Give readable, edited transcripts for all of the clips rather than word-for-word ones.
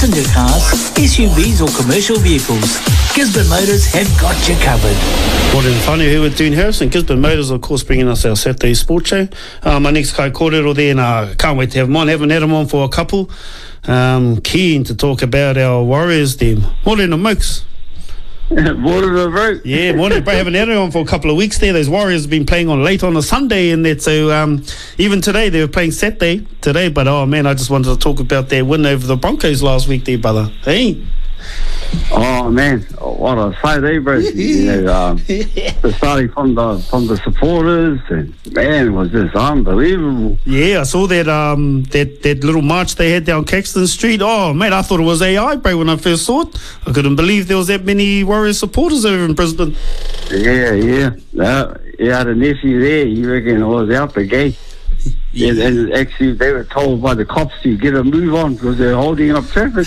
passenger cars, SUVs or commercial vehicles, Gisborne Motors have got you covered. Morning, whānau, here with Dean Harrison. Gisborne Motors, of course, bringing us our Saturday Sport Show. My next kai kōrero there, and I can't wait to have him on. Haven't had him on for a couple. Keen to talk about our Warriors there. Morning, Mokes. Morning, bro. Yeah, morning, bro. Haven't had him on for a couple of weeks there. Those Warriors have been playing on late on a Sunday and that. So even today, they were playing Saturday today. But, oh, man, I just wanted to talk about their win over the Broncos last week there, brother. Hey. Oh man, what a sight, bro! You know, starting from the supporters, and man, it was just unbelievable. Yeah, I saw that that little march they had down Caxton Street. Oh man, I thought it was AI, bro. When I first saw it, I couldn't believe there was that many Warriors supporters over in Brisbane. Yeah. You had a nephew there. You reckon it was out the gate? Yeah, and actually they were told by the cops to get a move on because they're holding up traffic.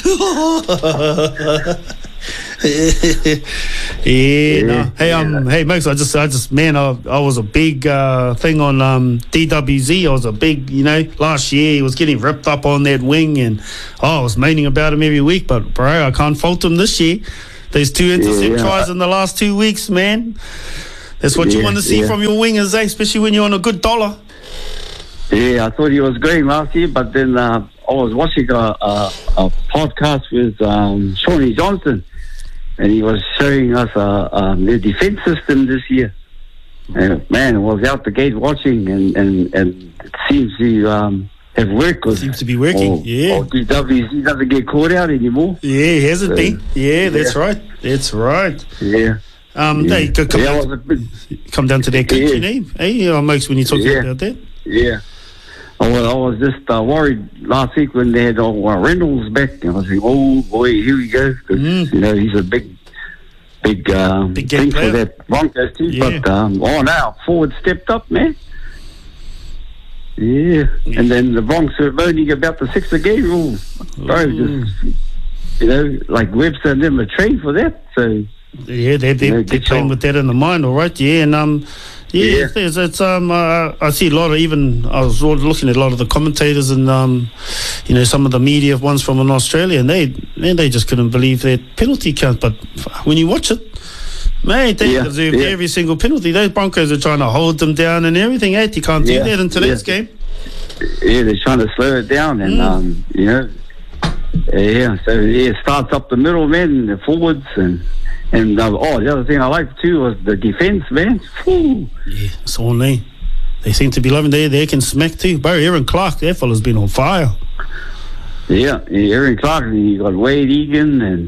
No. Hey, Max, I just, man, I was a big thing on DWZ. I was a big, last year he was getting ripped up on that wing, and I was moaning about him every week. But bro, I can't fault him this year. Those 2 intercept tries in the last 2 weeks, man. That's what you want to see from your wingers, especially when you're on a good dollar. Yeah, I thought he was great last year, but then I was watching a podcast with Shawnee Johnson, and he was showing us their defense system this year. And man, I was out the gate watching, and it seems to have worked. Seems to be working, yeah. DWZ doesn't get caught out anymore. Yeah, he hasn't been. Yeah, that's right. That's right. Yeah. Hey, come down to that country name. Hey, Mokes, when you talk about that. Yeah. I was just worried last week when they had Reynolds back, and I was like, oh boy, here we go. Cause, he's a big thing for that Broncos too. Yeah. But now forward stepped up, man. Yeah. And then the Bronx are moaning about the 6 game rule. Bro, just like Webster and them are trained for that. So yeah, they're playing with that in the mind, all right. Yeah, and it's I see a lot of, even I was looking at a lot of the commentators and some of the media ones from Australia, and they just couldn't believe that penalty count. But when you watch it, mate, they deserve every single penalty. Those Broncos are trying to hold them down and everything. You can't do that in today's game. Yeah, they're trying to slow it down, and so it starts up the middle, man, the forwards and the other thing I liked too was the defence, man. Whew. Yeah, it's all they seem to be loving. They can smack too. Bro, Aaron Clark, that fella's been on fire. Yeah, Aaron Clark, and you got Wade Egan, and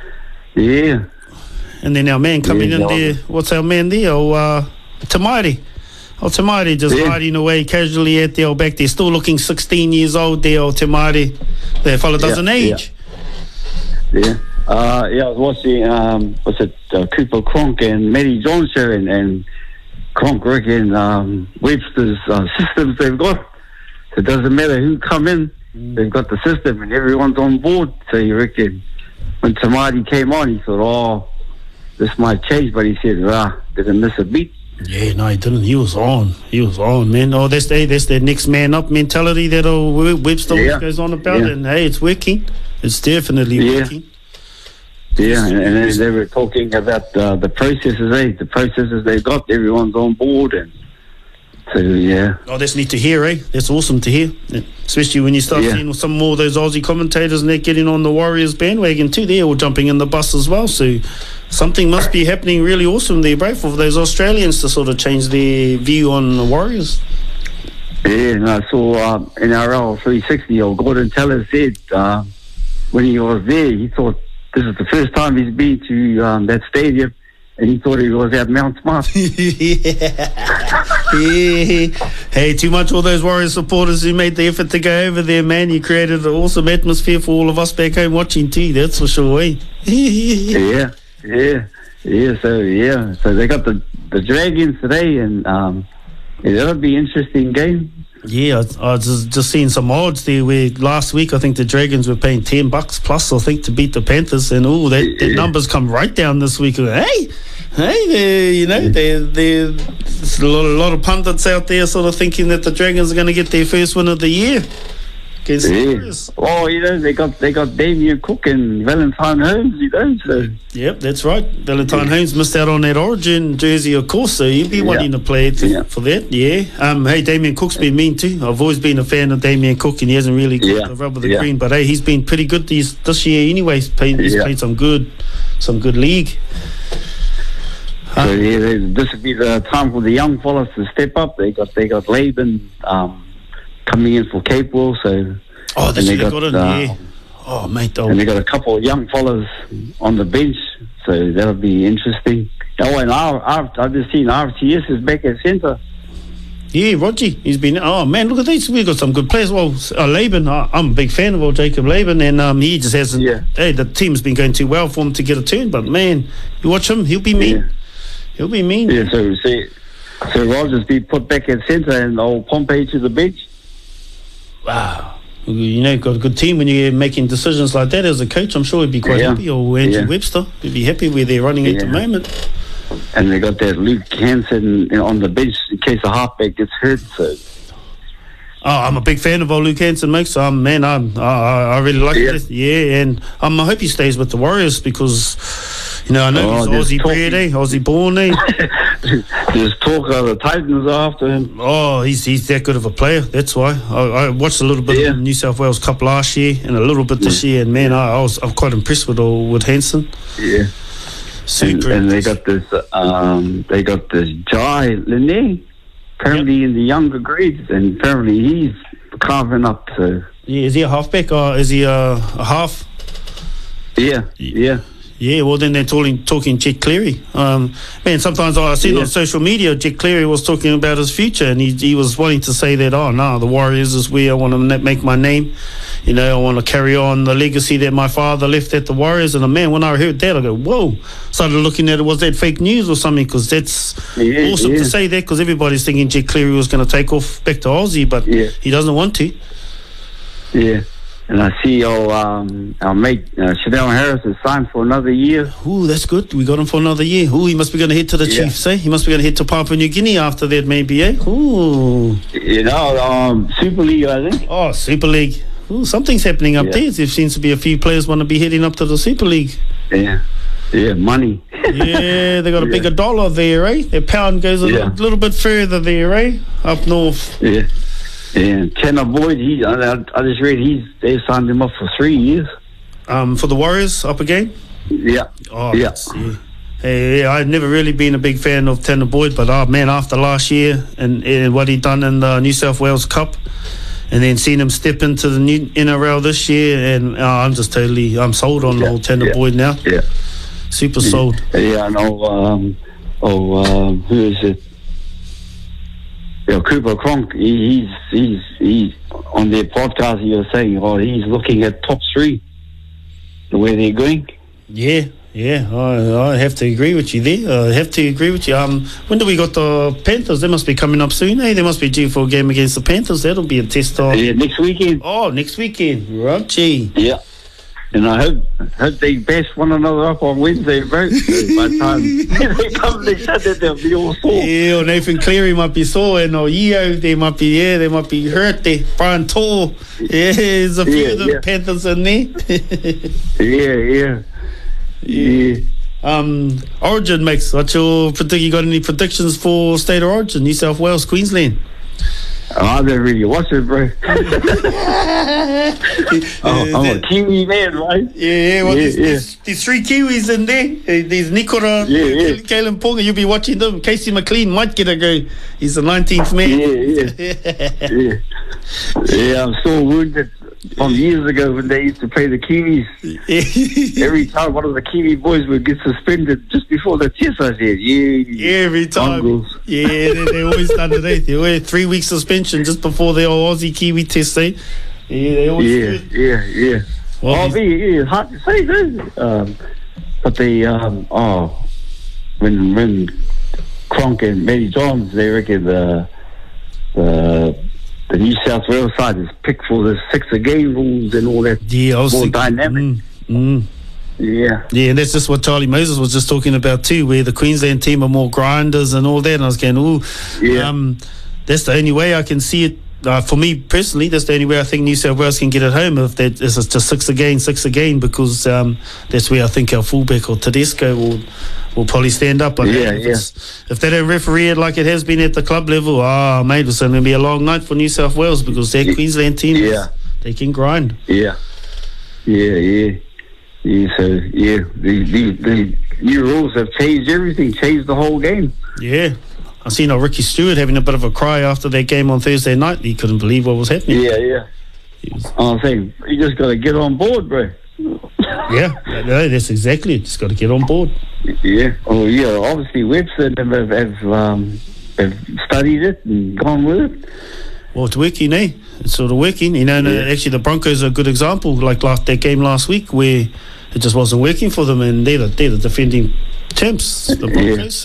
and then our man coming in there. What's our man there? Tamairi. Tamairi just riding away casually at the back there, still looking 16 years old there. Tamairi, that fella doesn't age. Yeah. I was watching, Cooper Cronk and Matty Jones show, and Cronk reckon Webster's systems they've got. So it doesn't matter who come in, they've got the system and everyone's on board. So you reckon when Tamati came on, he thought, this might change, but he said, didn't miss a beat. Yeah, no, he didn't. He was on, man. That's the next man up mentality that Webster always goes on about, and hey, it's working. It's definitely working. Yeah, and then they were talking about the processes, the processes they've got. Everyone's on board, and so that's neat to hear, That's awesome to hear, especially when you start seeing some more of those Aussie commentators and they're getting on the Warriors bandwagon too. They're all jumping in the bus as well. So something must be happening really awesome there, bro, for those Australians to sort of change their view on the Warriors. Yeah, and I saw NRL 360, or Gordon Teller said when he was there, he thought this is the first time he's been to that stadium, and he thought he was at Mount Smart. Hey, too much all those Warriors supporters who made the effort to go over there, man. You created an awesome atmosphere for all of us back home watching too, that's for sure, Yeah. So they got the Dragons today, and that'll be an interesting game. Yeah, I was just seeing some odds there where last week I think the Dragons were paying $10 plus, I think, to beat the Panthers, and that numbers come right down this week. Hey, there's a lot of pundits out there sort of thinking that the Dragons are going to get their first win of the year. against the Warriors. Oh, they got Damien Cook and Valentine Holmes, so. Yep, that's right. Valentine Holmes missed out on that Origin jersey, of course, so he'll be wanting to play for that, Hey, Damien Cook's been mean too. I've always been a fan of Damien Cook, and he hasn't really got the rub of the green, but hey, he's been pretty good this year anyway. He's played some good league. So this would be the time for the young fellas to step up. They got Laban coming in for Capewell, so they got it. Oh, mate, and they got a couple of young fellas on the bench, so that'll be interesting. Oh, and I've just seen RTS is back at centre. Yeah, Roger, he's been. Oh man, look at these. We've got some good players. Well, Laban, I'm a big fan of Jacob Laban, and he just hasn't. Hey, the team's been going too well for him to get a turn, but man, you watch him, he'll be mean. Yeah. He'll be mean. Yeah, so Rogers be put back at centre and old Pompey to the bench. Wow. Got a good team when you're making decisions like that as a coach. I'm sure he'd be quite happy. Or Andrew Webster, he'd be happy where they're running at the moment. And they got that Luke Hansen on the bench in case the halfback gets hurt. So. Oh, I'm a big fan of old Luke Hansen, mate. So, man, I really like it. Yeah, and I hope he stays with the Warriors because, I know he's Aussie bred, Aussie born, There's talk of the Titans after him. Oh, he's that good of a player. That's why. I watched a little bit of the New South Wales Cup last year and a little bit this year, and man, I'm quite impressed with Hansen. Yeah. Super. And they got this Jai Linne. Apparently in the younger grades, and apparently he's carving up. So. Yeah, is he a halfback or is he a half? Yeah. Yeah, well then they're talking Jet Cleary. Man, sometimes I see on social media Jet Cleary was talking about his future, and he was wanting to say that, the Warriors is where I want to make my name. I want to carry on the legacy that my father left at the Warriors. And man, when I heard that, I go, whoa. Started looking at it, was that fake news or something? Because that's awesome to say that, because everybody's thinking Jet Cleary was going to take off back to Aussie, but he doesn't want to. Yeah. And I see our mate, Chanel Harris, is signed for another year. Ooh, that's good. We got him for another year. Ooh, he must be going to head to the Chiefs, eh? He must be going to head to Papua New Guinea after that, maybe, eh? Ooh. Super League, I think. Oh, Super League. Ooh, something's happening up there. There seems to be a few players want to be heading up to the Super League. Yeah, money. Yeah, they got a bigger dollar there, eh? Their pound goes a little bit further there, eh? Up north. Yeah. And Tanner Boyd, I just read they signed him up for 3 years. For the Warriors, up again? Yeah. Oh, yeah. Hey, I've never really been a big fan of Tanner Boyd, but after last year and what he done in the New South Wales Cup, and then seeing him step into the new NRL this year, and I'm sold on old Tanner Boyd now. Yeah. Super sold. Yeah, I know. Who is it? Cooper Cronk, he's on their podcast. He was saying, he's looking at top 3, the way they're going. Yeah, I have to agree with you there. I have to agree with you. When do we got the Panthers? They must be coming up soon, eh? They must be due for a game against the Panthers. That'll be a test on. Yeah, next weekend. Oh, next weekend. Right, gee. Yeah. And I hope they bash one another up on Wednesday, bro. By the time they come, they said that they'll be all sore. Yeah, or Nathan Cleary might be sore, and Yeo, they might be hurt. Brian Tor, there's a few of the Panthers in there. Yeah. Origin, mates. What's your prediction? You got any predictions for State of Origin, New South Wales, Queensland? I don't really watch it, bro. I'm a Kiwi man, right? Yeah. Well, there's 3 Kiwis in there. There's Nikora, Kalen Ponga. You'll be watching them. Casey McLean might get a go. He's the 19th man. Yeah, I'm still wounded from years ago when they used to play the Kiwis. Every time one of the Kiwi boys would get suspended just before the test, I said, every time. Mongrels. Yeah, they always done it, eh? They always 3 weeks suspension just before the old Aussie Kiwi test, eh? Yeah, they always do it. Yeah. Well, it's hard to say, though. But they, when Cronk and Matty Johns, they reckon the New South Wales side is picked for the 6-a-game rules and all that. Yeah, I was more dynamic. Yeah, and that's just what Charlie Moses was just talking about too, where the Queensland team are more grinders and all that. And I was going, that's the only way I can see it for me personally, that's the only way I think New South Wales can get it home, if that is just six again, because that's where I think our fullback or Tedesco will probably stand up. But if they don't referee it like it has been at the club level, mate, it's going to be a long night for New South Wales, because their Queensland team, they can grind. Yeah. So the new rules have changed everything, changed the whole game. Yeah. I seen Ricky Stewart having a bit of a cry after that game on Thursday night. He couldn't believe what was happening. I'm saying, you just got to get on board, bro. Yeah, no, that's exactly it. Just got to get on board. Yeah. Obviously Webster have studied it and gone with it. Well, it's working, eh? It's sort of working. Actually, the Broncos are a good example, like that game last week where it just wasn't working for them, and they're the defending champs, the Broncos.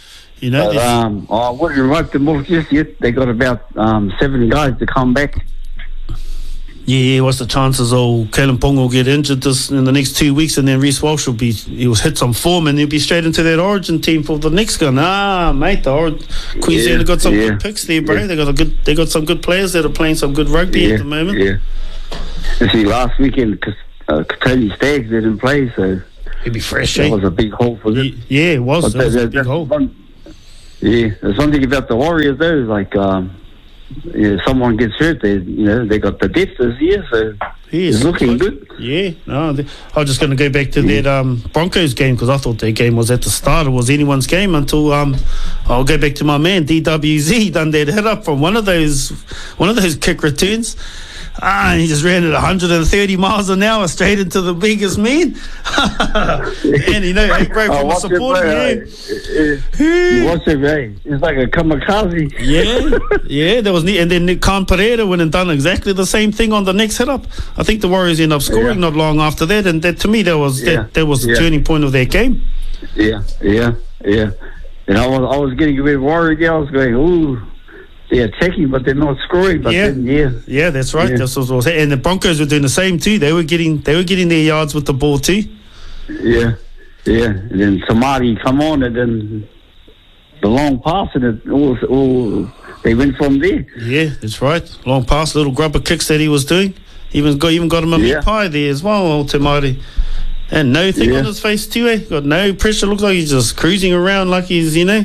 I wouldn't write them off just yet. They got about 7 guys to come back. Yeah, what's the chances Kalen Ponga will get injured in the next 2 weeks, and then Reece Walsh will hit some form, and he'll be straight into that Origin team for the next one. Mate, Queensland have got some good picks there, bro. Yeah. They got some good players that are playing some good rugby at the moment. Yeah. You see, last weekend, Tony Staggs didn't play, so he'd be fresh. That was a big hole for them. Yeah, it was. That was a big hole. There's one thing about the Warriors though, like someone gets hurt, they got the depth this year, so it's looking good. Yeah, no, I was just going to go back to that Broncos game, because I thought their game was at the start, it was anyone's game, until I'll go back to my man DWZ done that hit up from one of those kick returns. He just ran at 130 miles an hour straight into the biggest man. And hey, bro, from a supporter, What's it, man? It's like a kamikaze. Yeah. There was, and then Nick Khan Pereira went and done exactly the same thing on the next hit up. I think the Warriors ended up scoring not long after that, and that, to me, that was the turning point of their game. Yeah. And I was getting a bit worried. I was going, ooh. They're attacking, but they're not scoring. But yeah, that's right. That's what was. And the Broncos were doing the same too. They were getting their yards with the ball too. Yeah. And then Samadi come on, and then the long pass, and they went from there. Yeah, that's right. Long pass, little grubber kicks that he was doing. Even got him a meat pie there as well, Tamari. And no thing on his face too, eh? Got no pressure. Looks like he's just cruising around like he's, Yeah.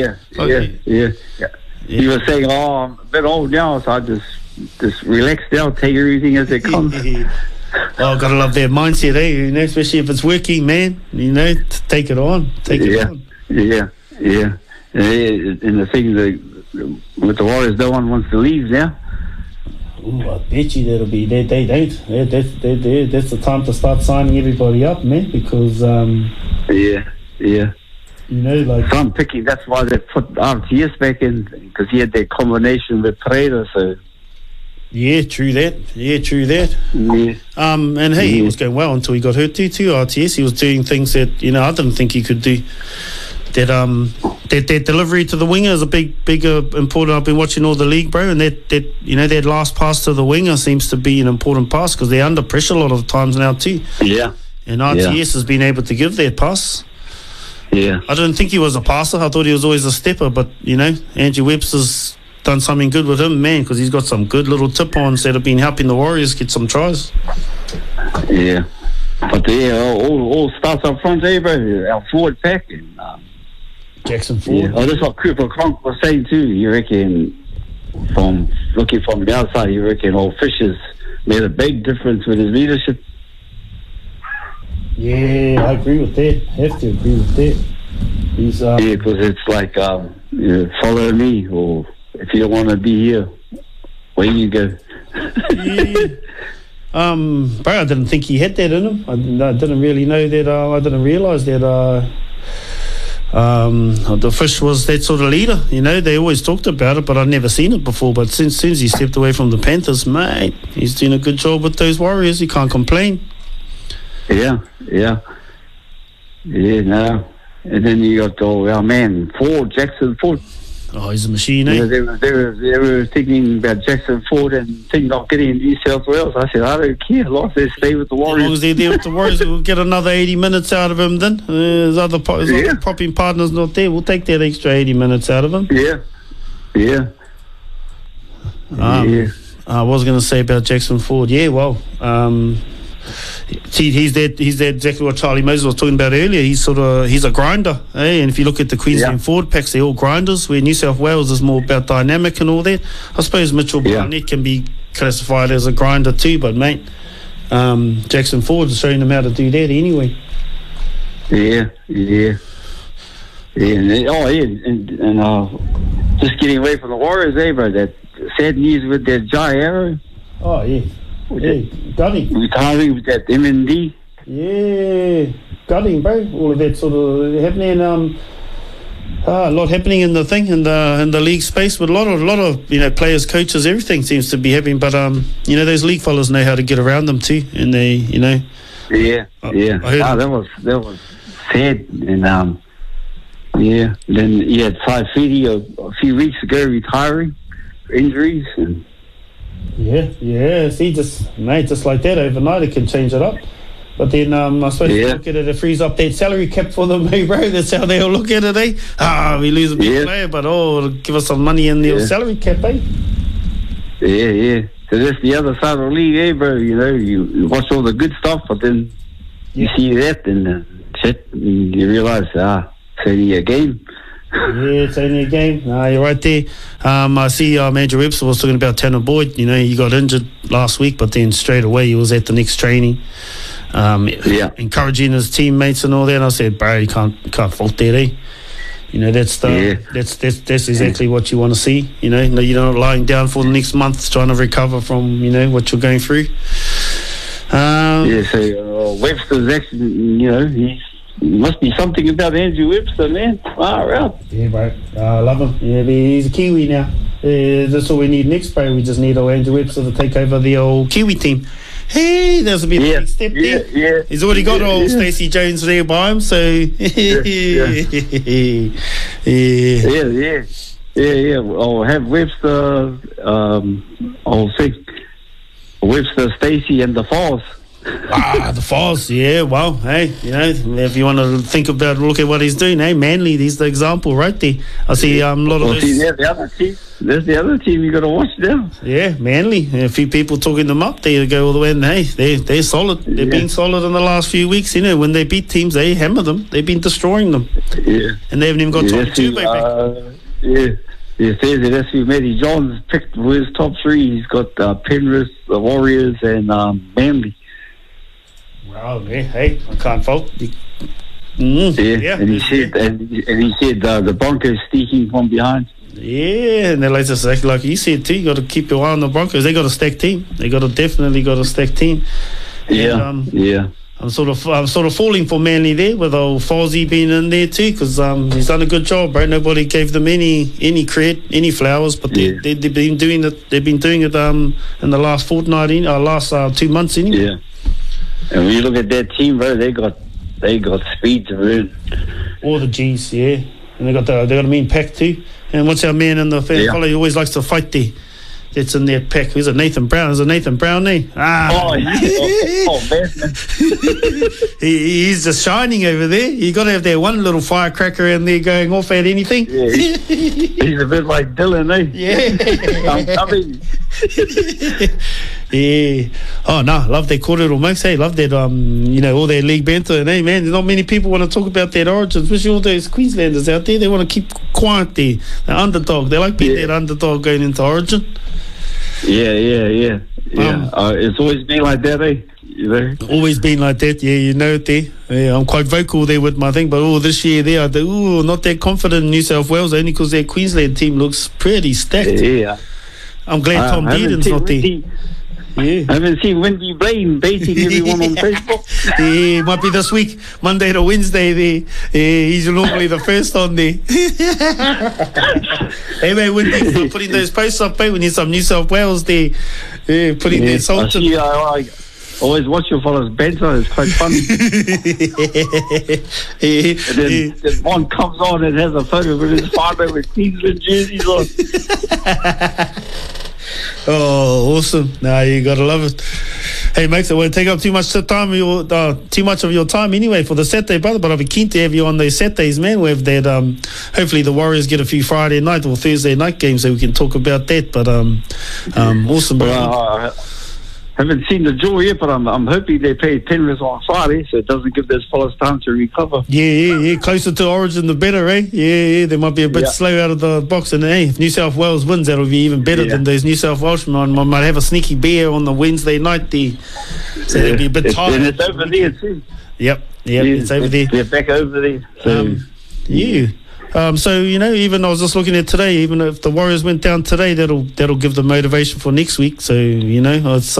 He was saying, I'm a bit old now, so I just relax now, take everything as it comes. Gotta love their mindset, eh? Especially if it's working, man. Take it on. Yeah. And the thing that with the Warriors, no one wants to leave now. Ooh, I bet you that'll be. They don't. That's the time to start signing everybody up, man. Because Yeah. So I'm picky. That's why they put RTS back in, because he had that combination with Pereira. So yeah, true that. Yeah. And hey, he was going well until he got hurt too. RTS, he was doing things that I didn't think he could do. That delivery to the winger is a big important. I've been watching all the league, bro, and that last pass to the winger seems to be an important pass, because they're under pressure a lot of the times now too. Yeah. And RTS has been able to give that pass. Yeah. I didn't think he was a passer. I thought he was always a stepper. But, Andrew Webster's done something good with him, man, because he's got some good little tip-ons that have been helping the Warriors get some tries. Yeah. But, all starts up front there, bro. Our forward pack. And, Jackson Ford. Yeah. That's what Cooper Cronk was saying, too. You reckon, looking from the outside, you reckon old Fisher's made a big difference with his leadership? Yeah, I agree with that. Have to agree with that. He's because it's like follow me, or if you don't want to be here, where you go. Bro, I didn't think he had that in him. I didn't really know that. I didn't realise that. The Fish was that sort of leader. They always talked about it, but I'd never seen it before. But since he stepped away from the Panthers, mate, he's doing a good job with those Warriors. He can't complain. Yeah, no. And then you got our man Ford, Jackson Ford. Oh, he's a machine, eh? They were thinking about Jackson Ford and thinking of getting in New South Wales. I said, I don't care. Long as they stay with the Warriors. As long as they're there with the Warriors, we'll get another 80 minutes out of him then. His other popping partner's not there. We'll take that extra 80 minutes out of him. Yeah. I was going to say about Jackson Ford. Yeah, well, he's that exactly what Charlie Moses was talking about earlier. He's a grinder, eh? And if you look at the Queensland forward packs, they're all grinders. Where New South Wales is more about dynamic and all that. I suppose Mitchell Barnett can be classified as a grinder too, but mate, Jackson Ford is showing them how to do that anyway. And just getting away from the Warriors, bro. That sad news with that Jai Arrow. Oh yeah. Gunning. Retiring with that MND. Yeah, gunning, bro. All of that sort of happening. A lot happening in the thing in the league space with a lot of players, coaches, everything seems to be happening. But those league fellas know how to get around them too, and they Yeah. That was sad, and Then you had Saifidi a few weeks ago retiring for injuries and. Yeah. See, just like that overnight, it can change it up. But then I suppose you look at it, it frees up that salary cap for them, hey, bro. That's how they all look at it, eh? We lose a big player, but it'll give us some money in the salary cap, eh? Yeah. So that's the other side of the league, eh, bro? You watch all the good stuff, but then you see that and shit, and you realise, it's only a game. Yeah, it's only a game. No, you're right there. I see Andrew Webster was talking about Tanner Boyd. He got injured last week, but then straight away he was at the next training, encouraging his teammates and all that. And I said, bro, you can't fault that, eh? That's exactly what you want to see. You're not lying down for the next month trying to recover from what you're going through. So Webster's actually, must be something about Andrew Webster, man. Far out. Yeah, bro. I love him. Yeah, he's a Kiwi now. That's all we need next, bro. We just need old Andrew Webster to take over the old Kiwi team. Hey, there's a bit of a big step there. Yeah. He's already got old Stacey Jones there by him, so. Yeah. I'll have Webster. I'll think Webster, Stacey, and the Falls. The Falls, yeah, well, hey, if you want to look at what he's doing, hey, Manly, he's the example right there. I see a lot of those. The other team. There's the other team you got to watch now. Yeah, Manly. A few people talking them up. They go all the way, and hey, they're solid. They've been solid in the last few weeks. When they beat teams, they hammer them. They've been destroying them. Yeah. And they haven't even got top two back. It says that that's who Matty Johns picked for his top three. He's got Penrith, the Warriors, and Manly. Wow, hey, I can't fault. And he said the Broncos sneaking from behind. Yeah, and they're like you said too. You got to keep your eye on the Broncos. They got a stacked team. They definitely got a stacked team. And, I'm sort of falling for Manly there with old Fozzie being in there too, because he's done a good job, bro. Nobody gave them any credit, any flowers, but they've been doing it. They've been doing it in the last fortnight, last 2 months anyway. Yeah. And when you look at that team, bro, they got speed to run. All the G's, yeah, and they got a mean pack too. And what's our man in the fellow? He always likes to fight there. That's in that pack. Who's it? Nathan Brown. Is it Nathan Brown there? Man. He's just shining over there. You got to have that one little firecracker in there going off at anything. Yeah, he's a bit like Dylan, eh? Yeah. Yeah. Oh no, love that Kōrero Monks. Hey, love that all that league banter. And hey man, not many people want to talk about that origin, especially all those Queenslanders out there. They want to keep quiet there. The underdog. They like being that underdog going into origin. Yeah. It's always been like that, eh? Always been like that, it there. Yeah, I'm quite vocal there with my thing, but this year there, not that confident in New South Wales, only because their Queensland team looks pretty stacked. Yeah. I'm glad Tom Dearden's not there. Yeah. I haven't seen Wendy Blaine baiting everyone on Facebook. Yeah, might be this week, Monday to Wednesday there. Yeah, he's normally the first on there. Hey man, Wendy, start putting those posts up, we need some New South Wales there. Yeah, putting their salt in. I always watch your fellas banter, it's quite funny. And then one comes on and has a photo with his father with Queensland jerseys on. Oh, awesome. Nah, you gotta love it. Hey, mate, it won't take up too much of your time anyway for the Saturday, brother. But I'll be keen to have you on those Saturdays, man. We have that. Hopefully, the Warriors get a few Friday night or Thursday night games, so we can talk about that. But awesome, bro. Well, I haven't seen the draw yet, but I'm hoping they play Penrith on Friday, so it doesn't give those fellas time to recover. Yeah. Closer to Origin, the better, eh? Yeah. They might be a bit slow out of the box, and hey, if New South Wales wins, that'll be even better than those New South Welshmen. I might have a sneaky beer on the Wednesday night there, so they'll be a bit tired. And it's over there too. Yep, it's over there. They're back over there. So. So, even I was just looking at today, even if the Warriors went down today, that'll give them motivation for next week. So, it's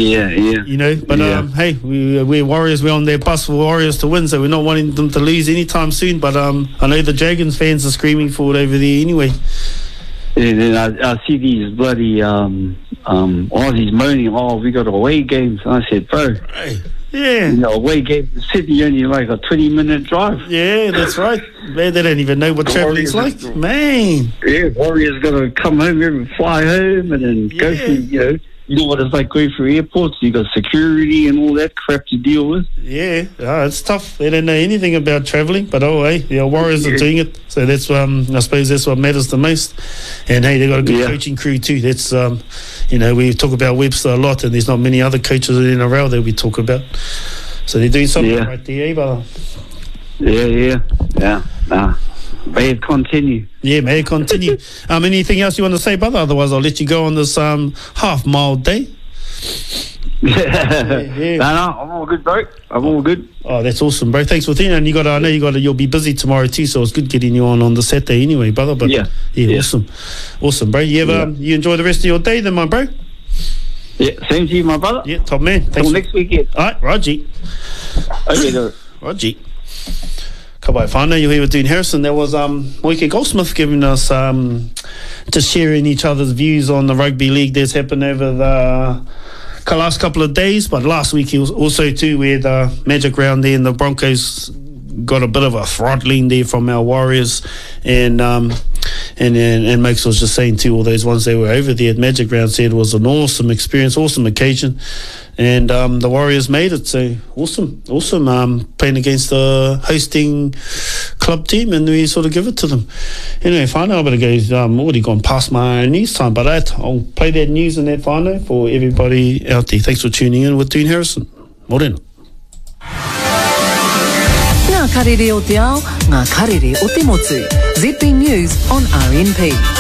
hey, we're Warriors, we're on their bus for Warriors to win, so we're not wanting them to lose anytime soon. But I know the Dragons fans are screaming for it over there anyway. And then I see these bloody Aussies moaning, we got away games. And I said, bro, yeah, away game in Sydney only like a 20-minute drive. Yeah, that's right. Man, they don't even know what traveling's like, man. Yeah, Warriors got to come home and fly home and then go through, you know what it's like going through airports. You got security and all that crap to deal with. Yeah, it's tough. They don't know anything about travelling, but Warriors are doing it. So that's I suppose that's what matters the most. And hey, they got a good coaching crew too. That's we talk about Webster a lot, and there's not many other coaches in the NRL that we talk about. So they're doing something right there, eh, brother? Yeah. May it continue. Yeah, may it continue. Anything else you want to say, brother? Otherwise, I'll let you go on this half-mile day. No, I'm all good, bro. I'm all good. Oh, that's awesome, bro. Thanks for thinking. And I know you'll be busy tomorrow too, so it's good getting you on the Saturday anyway, brother. But awesome, bro. You enjoy the rest of your day, then, my bro. Yeah, same to you, my brother. Yeah, top man. Thanks. Till next weekend. All right, Raji. Okay, Raji. Kabai whānau, you're here with Dean Harrison. That was Moike Goldsmith giving us just sharing each other's views on the rugby league that's happened over the last couple of days. But last week he was also too we had Magic round there, and the Broncos got a bit of a throttling there from our Warriors, and Max was just saying too, all those ones they were over there at Magic round said it was an awesome experience, awesome occasion. And the Warriors made it, so awesome. Playing against the hosting club team, and we sort of give it to them. Anyway, whānau, I better go. I'm already gone past my news time, but I'll play that news and that whānau for everybody out there. Thanks for tuning in with Dean Harrison. Morena. Ngā karere o te ao, ngā karere o te motu. ZB News on RNP.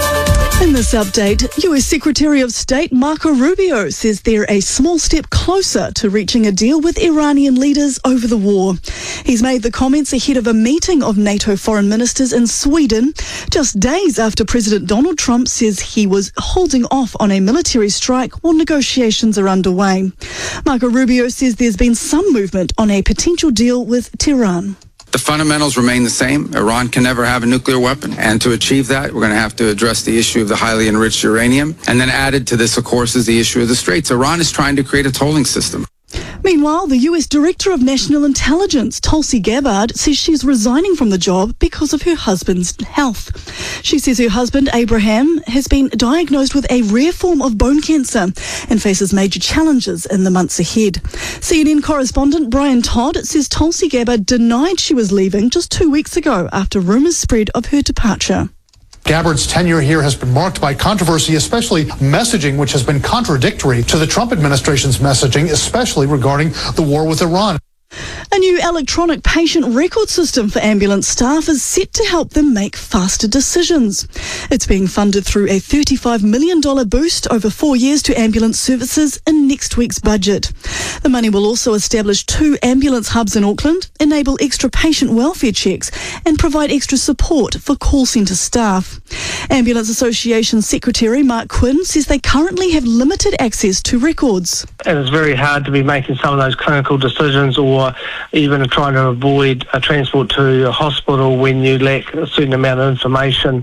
In this update, US Secretary of State Marco Rubio says they're a small step closer to reaching a deal with Iranian leaders over the war. He's made the comments ahead of a meeting of NATO foreign ministers in Sweden, just days after President Donald Trump says he was holding off on a military strike while negotiations are underway. Marco Rubio says there's been some movement on a potential deal with Tehran. The fundamentals remain the same. Iran can never have a nuclear weapon. And to achieve that, we're going to have to address the issue of the highly enriched uranium. And then added to this, of course, is the issue of the Straits. Iran is trying to create a tolling system. Meanwhile, the US Director of National Intelligence, Tulsi Gabbard, says she's resigning from the job because of her husband's health. She says her husband, Abraham, has been diagnosed with a rare form of bone cancer and faces major challenges in the months ahead. CNN correspondent Brian Todd says Tulsi Gabbard denied she was leaving just 2 weeks ago after rumours spread of her departure. Gabbard's tenure here has been marked by controversy, especially messaging, which has been contradictory to the Trump administration's messaging, especially regarding the war with Iran. A new electronic patient record system for ambulance staff is set to help them make faster decisions. It's being funded through a $35 million boost over 4 years to ambulance services in next week's budget. The money will also establish 2 ambulance hubs in Auckland, enable extra patient welfare checks and provide extra support for call centre staff. Ambulance Association Secretary Mark Quinn says they currently have limited access to records. And it's very hard to be making some of those clinical decisions or even trying to avoid a transport to a hospital when you lack a certain amount of information.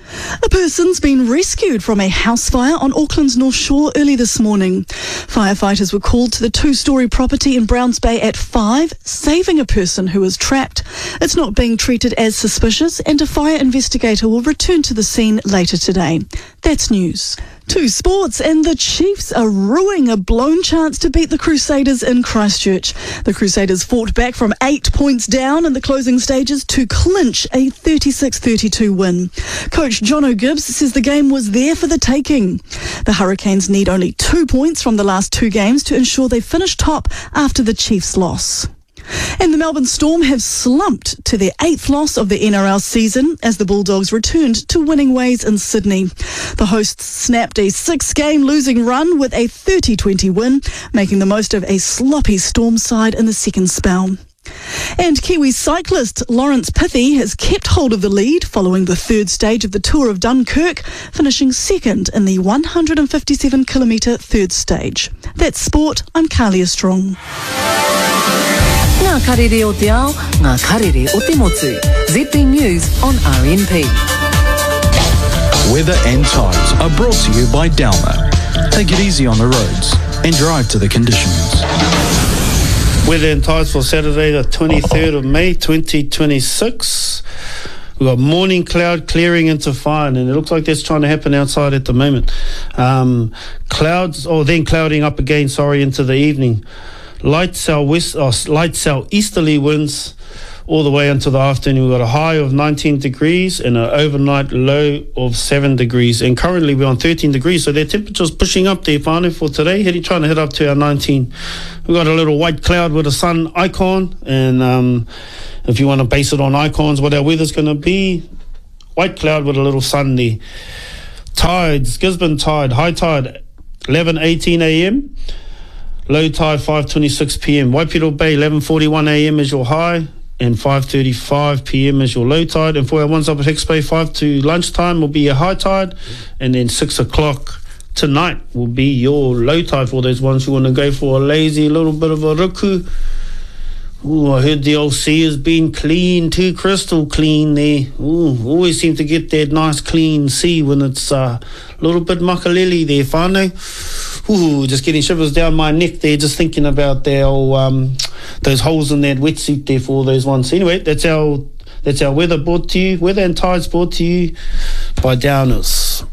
A person's been rescued from a house fire on Auckland's North Shore early this morning. Firefighters were called to the 2-storey property in Browns Bay at 5, saving a person who was trapped. It's not being treated as suspicious, and a fire investigator will return to the scene later today. That's news. To sports, and the Chiefs are ruining a blown chance to beat the Crusaders in Christchurch. The Crusaders fought back from 8 points down in the closing stages to clinch a 36-32 win. Coach John O'Gibbs says the game was there for the taking. The Hurricanes need only 2 points from the last 2 games to ensure they finish top after the Chiefs' loss. And the Melbourne Storm have slumped to their 8th loss of the NRL season as the Bulldogs returned to winning ways in Sydney. The hosts snapped a 6-game losing run with a 30-20 win, making the most of a sloppy Storm side in the second spell. And Kiwi cyclist Lawrence Pithy has kept hold of the lead following the 3rd stage of the Tour of Dunkirk, finishing 2nd in the 157-kilometre 3rd stage. That's sport. I'm Carlia Strong. Ngā karere o te ao, ngā karere o te motu. ZB News on RNP. Weather and tides are brought to you by Dalma. Take it easy on the roads and drive to the conditions. Weather and tides for Saturday, the 23rd of May, 2026. We've got morning cloud clearing into fine, and it looks like that's trying to happen outside at the moment. Clouds, or then clouding up again, into the evening. Light southeasterly winds all the way into the afternoon. We've got a high of 19 degrees and an overnight low of 7 degrees. And currently we're on 13 degrees, so their temperature's pushing up there, whānau, for today. Trying to head up to our 19. We've got a little white cloud with a sun icon. And if you want to base it on icons, what our weather's going to be, white cloud with a little sun there. Tides, Gisborne tide, high tide, 11:18 a.m. Low tide 5:26 p.m. Waipiro Bay 11:41 a.m. is your high and 5:35 p.m. is your low tide. And for our ones up at Hicks Bay, 5 to lunchtime will be your high tide, and then 6 o'clock tonight will be your low tide for those ones who want to go for a lazy little bit of a ruku. Ooh, I heard the old sea has been clean too, crystal clean there. Ooh, always seem to get that nice clean sea when it's a little bit makaleli there, whānau. Ooh, just getting shivers down my neck there, just thinking about their old, those holes in that wetsuit there for all those ones. Anyway, that's our weather brought to you, weather and tides brought to you by Downers.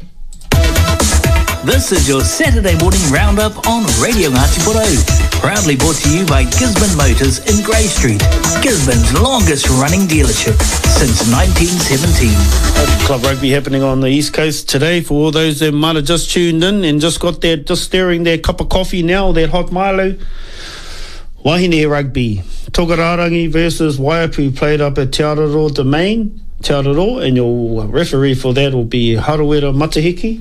This is your Saturday morning roundup on Radio Ngāti proudly brought to you by Gisborne Motors in Grey Street, Gisborne's longest running dealership since 1917. Club rugby happening on the East Coast today for all those that might have just tuned in and just stirring their cup of coffee now, that hot Milo. Wahine rugby, Tokararangi versus Waiapu played up at Te Araroa Domain, Te Araroa, and your referee for that will be Harawira Matahiki.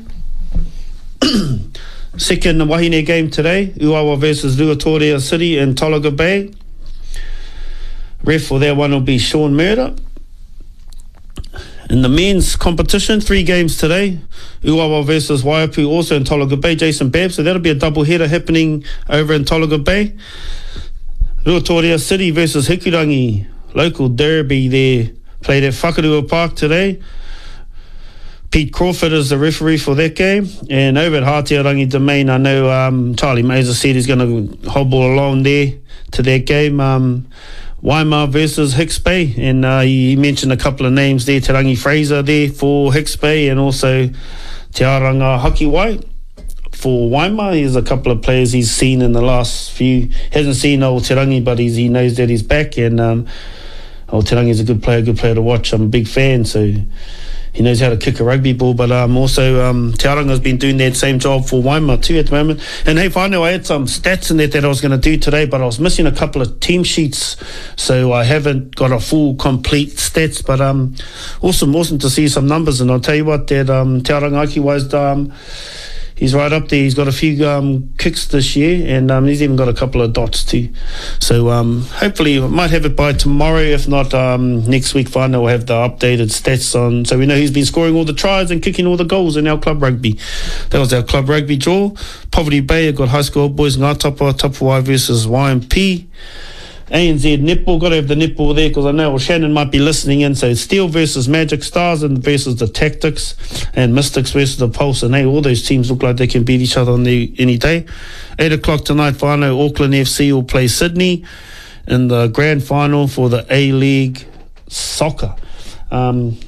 Second Wahine game today, Uawa versus Ruatoria City in Tolaga Bay. Ref for that one will be Sean Murder. In the men's competition, 3 games today, Uawa versus Waiapu, also in Tolaga Bay, Jason Babb. So that'll be a double header happening over in Tolaga Bay. Ruatoria City versus Hikurangi, local derby there, played at Whakarua Park today. Pete Crawford is the referee for that game. And over at Hātearangi Domain, I know Charlie Mazer said he's going to hobble along there to that game. Waimar versus Hicks Bay. And he mentioned a couple of names there. Te Rangi Fraser there for Hicks Bay, and also Te Aranga Hakiwai for Waimar. Here's a couple of players he's seen in the last few. Hasn't seen old Te Rangi, but he knows that he's back. And old Te Rangi's a good player to watch. I'm a big fan, so he knows how to kick a rugby ball. But also Te Aranga's been doing that same job for Waimar too at the moment. And hey, finally, I had some stats in that I was going to do today, but I was missing a couple of team sheets, so I haven't got a full complete stats. But awesome to see some numbers. And I'll tell you what, that Te Aranga Akiwai's he's right up there. He's got a few kicks this year, and he's even got a couple of dots too. So hopefully I might have it by tomorrow. If not, next week, finally, we'll have the updated stats on, so we know who's been scoring all the tries and kicking all the goals in our club rugby. That was our club rugby draw. Poverty Bay have got high school boys, Ngātapa, Tapawai versus YMP. ANZ netball, got to have the netball there because I know Shannon might be listening in. So Steel versus Magic Stars and versus the Tactics, and Mystics versus the Pulse. And all those teams look like they can beat each other on any day. 8 o'clock tonight, final, Auckland FC will play Sydney in the grand final for the A-League Soccer.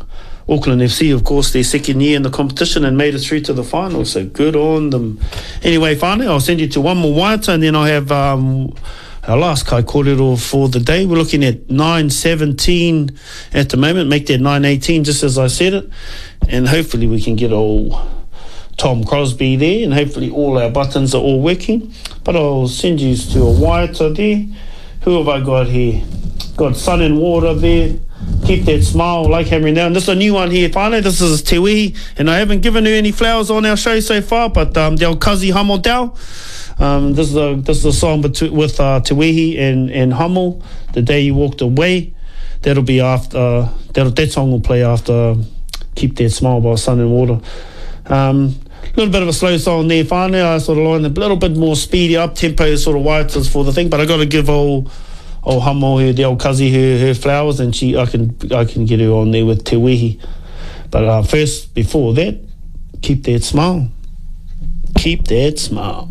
Auckland FC, of course, their second year in the competition and made it through to the final, so good on them. Anyway, finally, I'll send you to one more waiata, and then I have our last kai kōrero for the day. We're looking at 9.17 at the moment, make that 9.18 just as I said it, and hopefully we can get all Tom Crosby there, and hopefully all our buttons are all working. But I'll send you to a waiata there. Who have I got here? Got Sun and Water there. Keep that smile, like hammering down. This is a new one here, finally. This is Te Wihi, and I haven't given her any flowers on our show so far, but Te Ao Kazi Hamo Dao. This is a song with Te Wihi and Hummel, The Day You Walked Away. That'll be after, that song will play after Keep That Smile by Sun and Water. A little bit of a slow song there finally. I sort of lined a little bit more speedy up tempo sort of waitas for the thing, but I got to give old Hummel here, the old Kazi, her flowers, and I can get her on there with Te Wihi. But first, before that, Keep That Smile. Keep that smile.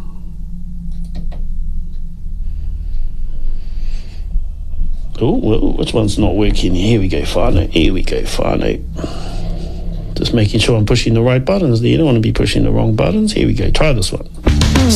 Oh, well, which one's not working? Here we go, whānau. Here we go, whānau. Just making sure I'm pushing the right buttons there. You don't want to be pushing the wrong buttons. Here we go. Try this one.